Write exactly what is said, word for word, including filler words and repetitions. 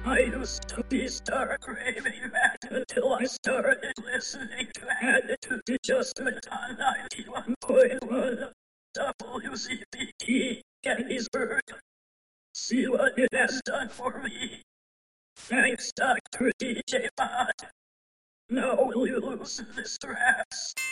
I used to be star craving that until I started listening to Attitude Adjustment on ninety-one point one W C P T Gettysburg. See what it has done for me. Thanks, Doctor D J Pod. Now will you loosen the straps?